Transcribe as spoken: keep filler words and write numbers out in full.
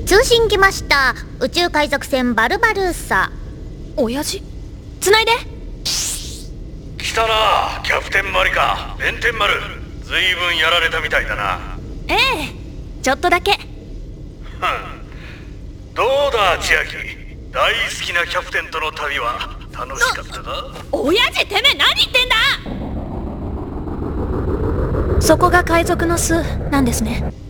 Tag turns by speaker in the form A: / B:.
A: 通信来ました。宇宙海賊船バルバルーサ。
B: 親父繋いで。
C: 来たなキャプテンマリカ、弁天丸。ずいぶんやられたみたいだな。
B: ええ、ちょっとだけ。ふん、
C: どうだ千秋、大好きなキャプテンとの旅は楽しかったか？
B: 親父、てめえ何言ってんだ。そこが海賊の巣なんですね。